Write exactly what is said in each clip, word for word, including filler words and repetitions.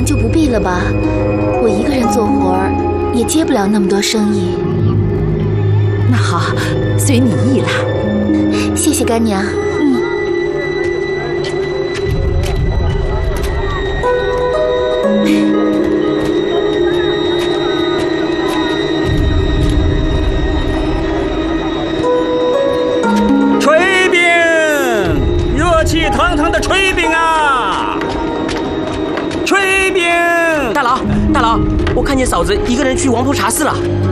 娘就不必了吧，我一个人做活儿也接不了那么多生意。 那好，随你意了。 谢谢干娘。嗯。 炊饼，热气腾腾的炊饼啊！炊饼， 大佬，大佬，我看见嫂子一个人去王婆茶室了。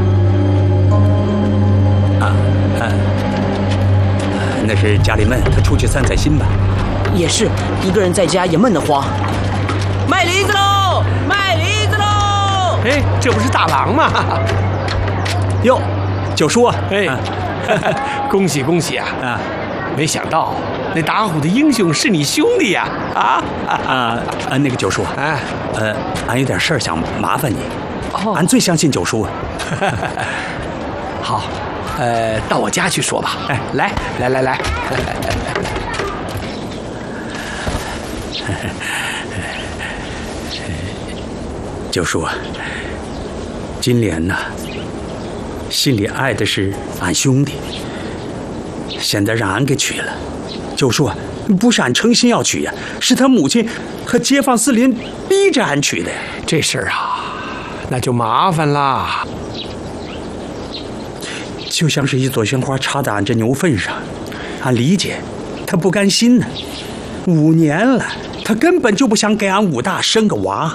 啊啊，那是家里闷，她出去散散心吧。 也是，一个人在家也闷得慌。卖梨子喽，卖梨子喽！ 哎，这不是大郎吗？ 哟，九叔啊， 哎，啊、恭喜恭喜啊！ 啊， 没想到那打虎的英雄是你兄弟呀！啊啊啊！那个九叔， 哎， 呃，俺有点事儿想麻烦你。 哦， 俺最相信九叔。 好，呃，到我家去说吧。哎，来来来来。 九叔啊，金莲呐，心里爱的是俺兄弟，现在让俺给娶了。九叔啊，不是俺诚心要娶呀，是他母亲和街坊四邻逼着俺娶的呀。 这事儿啊，那就麻烦啦。 就像是一朵鲜花插在俺这牛粪上，俺理解，他不甘心呢。五年了，他根本就不想给俺武大生个娃。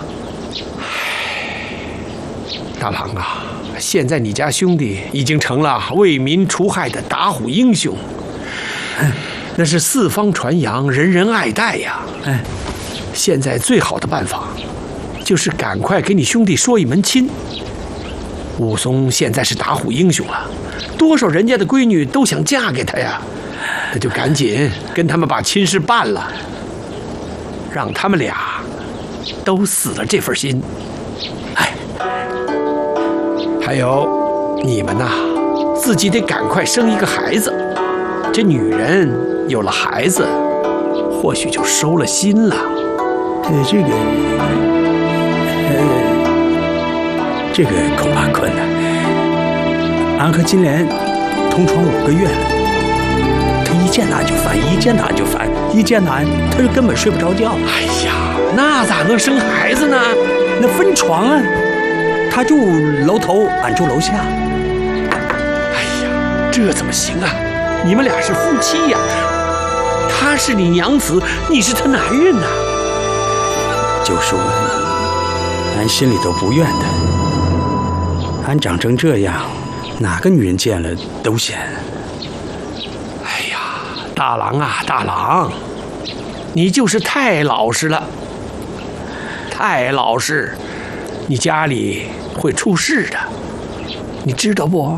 大郎啊，现在你家兄弟已经成了为民除害的打虎英雄，那是四方传扬，人人爱戴呀。 哎， 现在最好的办法，就是赶快给你兄弟说一门亲。武松现在是打虎英雄了，多少人家的闺女都想嫁给他呀，那就赶紧跟他们把亲事办了，让他们俩都死了这份心。哎。还有，你们呐，自己得赶快生一个孩子。这女人有了孩子，或许就收了心了。 呃，这个，呃，这个恐怕困难。俺和金莲同床五个月了，她一见俺就烦，一见俺就烦，一见俺她就根本睡不着觉。 哎呀，那咋能生孩子呢？ 那分床啊。他住楼头，俺住楼下。 哎呀，这怎么行啊？你们俩是夫妻呀，他是你娘子，你是他男人呐。 九叔，俺心里都不怨他。俺长成这样，哪个女人见了都嫌。 哎呀，大郎啊，大郎，你就是太老实了，太老实，你家里会出事的，你知道不？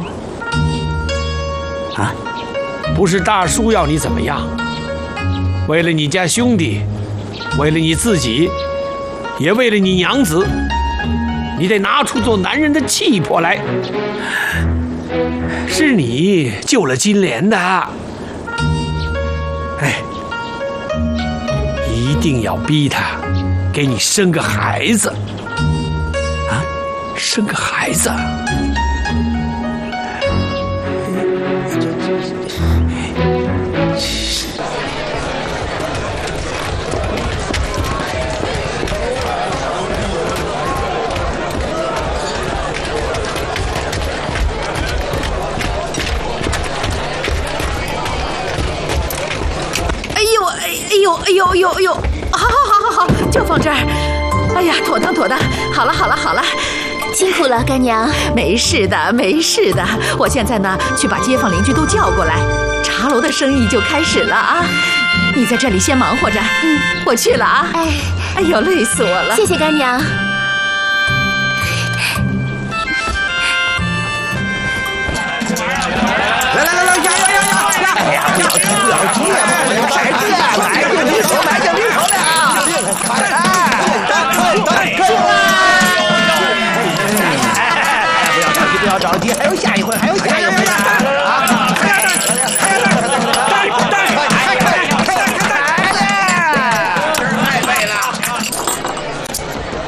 啊， 不是大叔要你怎么样，为了你家兄弟，为了你自己，也为了你娘子，你得拿出做男人的气魄来。是你救了金莲的，哎，一定要逼他给你生个孩子。生个孩子， 哎呦，哎哎呦，哎呦，哎呦，哎呦，好好好好好，就放这儿。哎呀，妥当妥当，好了好了好了。 辛苦了，干娘。 没事的，没事的。我现在呢，去把街坊邻居都叫过来，茶楼的生意就开始了啊！你在这里先忙活着，嗯，我去了啊。哎，哎呦，累死我了！ 谢谢干娘。 来来来来，压压压压压！哎呀，不要急，不要急，来来来，来，就离手，来就离手了啊！